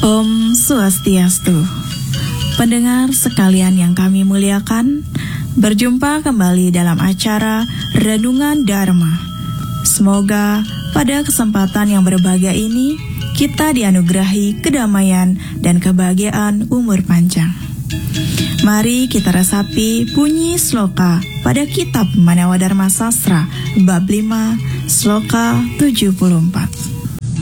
Om Swastiastu. Pendengar sekalian yang kami muliakan, berjumpa kembali dalam acara Renungan Dharma. Semoga pada kesempatan yang berbahagia ini kita dianugerahi kedamaian dan kebahagiaan umur panjang. Mari kita resapi bunyi sloka pada kitab Manawa Dharma Sastra bab 5 sloka 74.